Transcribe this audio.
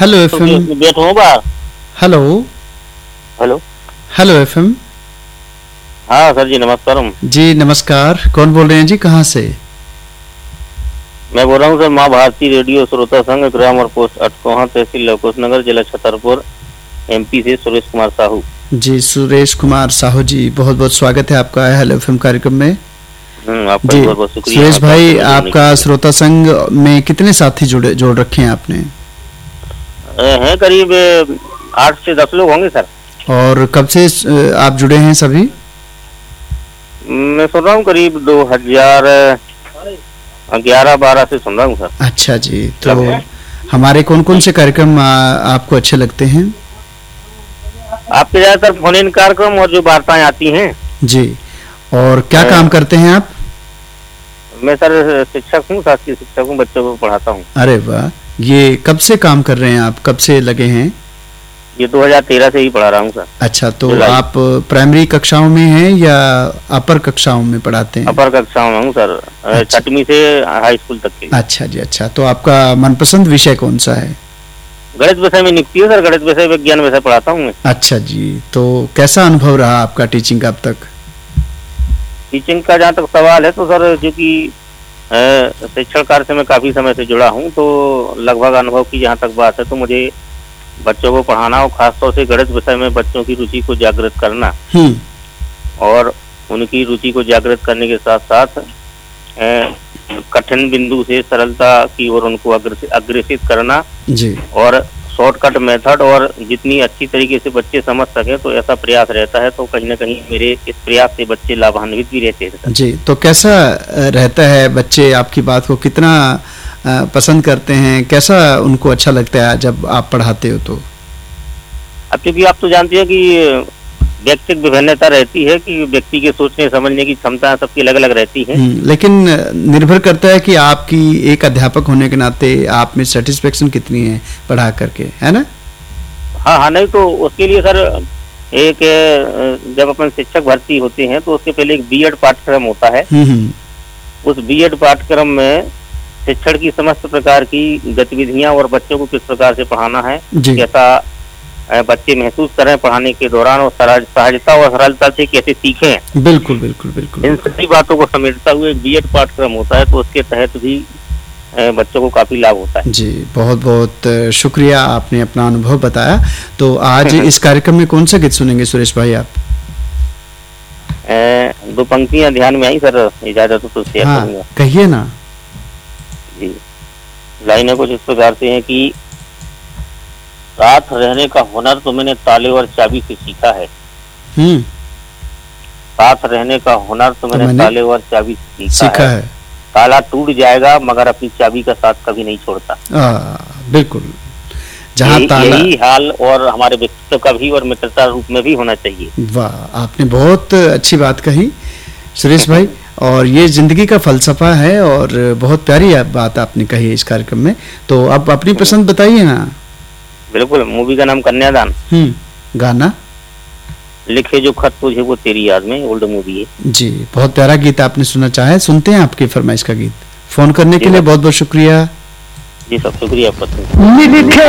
Hello FM. बैठो बा। Hello. Hello. Hello FM. हाँ सर जी नमस्कार। जी नमस्कार, कौन बोल रहे हैं जी, कहाँ से? मैं बोल रहा हूँ सर माँ भारती रेडियो श्रोता संघ ग्राम और पोस्ट अटकोहा तहसील लवकुश नगर जिला छतरपुर एमपी से सुरेश कुमार साहू। जी सुरेश कुमार साहू जी, बहुत बहुत स्वागत है आपका हेलो एफएम कार्यक्रम में। आपका जी बहुत बहुत शुक्रिया। सुरेश भाई, आपका श्रोता संघ में कितने साथी जोड़ रखे हैं आपने? हैं करीब 8 से 10 लोग होंगे सर। और कब से आप जुड़े हैं सभी? मैं सुन रहा हूँ करीब 2011-12 से सुन रहा हूँ सर। अच्छा जी, तो हमारे कौन कौन से कार्यक्रम आपको अच्छे लगते हैं? आपके ज्यादातर फोन इन कार्यक्रम और जो वार्ताएं आती हैं। जी, और क्या काम करते हैं आप? मैं सर शिक्षक हूँ, शासकीय शिक्षक हूँ, बच्चों को पढ़ाता हूँ। अरे वाह, ये कब से काम कर रहे हैं आप, कब से लगे हैं? ये 2013 से ही पढ़ा रहा हूँ सर। अच्छा, तो आप प्राइमरी कक्षाओं में हैं या अपर कक्षाओं में पढ़ाते हैं? अपर कक्षाओं में हूँ सर। अच्छा। 6वीं से हाई स्कूल तक के। अच्छा जी, अच्छा, तो आपका मनपसंद विषय कौन सा है? गणित विषय में नियुक्ति है सर, गणित विषय विज्ञान विषय पढ़ाता हूँ मैं। अच्छा जी, तो कैसा अनुभव रहा आपका टीचिंग का अब तक? टीचिंग का जहाँ तक सवाल है तो सर, जो कि शिक्षण कार्य से मैं काफी समय से जुड़ा हूँ, तो लगभग अनुभव की जहाँ तक बात है तो मुझे बच्चों को पढ़ाना और खासतौर से गणित विषय में बच्चों की रुचि को जागृत करना और उनकी रुचि को जागृत करने के साथ साथ कठिन बिंदु से सरलता की ओर उनको अग्रेसित करना जी, और शॉर्टकट मेथड और जितनी अच्छी तरीके से बच्चे समझ सके तो ऐसा प्रयास रहता है। तो कहीं ना कहीं मेरे इस प्रयास से बच्चे लाभान्वित भी रहते हैं जी। तो कैसा रहता है, बच्चे आपकी बात को कितना पसंद करते हैं, कैसा उनको अच्छा लगता है जब आप पढ़ाते हो? तो अब क्योंकि आप तो जानते हैं कि व्यक्तिगत विभिन्नता रहती है, कि व्यक्ति के सोचने समझने की क्षमता सबकी अलग अलग रहती है। लेकिन निर्भर करता है कि आपकी एक अध्यापक होने के नाते आप में सेटिस्फेक्शन कितनी है पढ़ा करके, है ना? हाँ हाँ, नहीं तो उसके लिए सर एक जब अपन शिक्षक भर्ती होते हैं तो उसके पहले एक बीएड पाठ्यक्रम होता है। उस बीएड पाठ्यक्रम में शिक्षण की समस्त प्रकार की गतिविधियां और बच्चों को किस प्रकार से पढ़ाना है, कैसा बच्चे महसूस करें पढ़ाने के दौरान, और सहजता और सरलता से कैसे सीखें। बिल्कुल बिल्कुल बिल्कुल, इन सभी बातों को समेटता हुए बीएड पाठ्यक्रम होता है, तो उसके तहत भी बच्चों को काफी लाभ होता है। जी, बहुत बहुत शुक्रिया, आपने अपना अनुभव बताया। तो आज इस कार्यक्रम में कौन सा गीत सुनेंगे सुरेश भाई आप? 2 पंक्तियां ध्यान में आई सर, इजाजत हो तो शेयर करूंगा। कहिए ना जी। लाइनें कुछ इस प्रकार से हैं कि साथ रहने का हुनर तो मैंने ताले और चाबी से सीखा है। साथ रहने का हुनर तो मैंने ताले और चाबी से सीखा है। ताला टूट जाएगा मगर अपनी चाबी का साथ कभी नहीं छोड़ता। बिल्कुल, जहाँ यही हाल और हमारे व्यक्तित्व का भी और मित्रता रूप में भी होना चाहिए। वाह, आपने बहुत अच्छी बात कही सुरेश भाई, और ये जिंदगी का फलसफा है और बहुत प्यारी बात आपने कही है इस कार्यक्रम में। तो आप अपनी पसंद बताइए ना। बिल्कुल, मूवी का नाम कन्यादान। गाना लिखे जो खत तुझे वो तेरी याद में, ओल्ड मूवी है जी। बहुत प्यारा गीत आपने सुनना चाहे, सुनते हैं आपकी फरमाइश का गीत। फोन करने के लिए बहुत बहुत शुक्रिया जी। सब शुक्रिया आपका।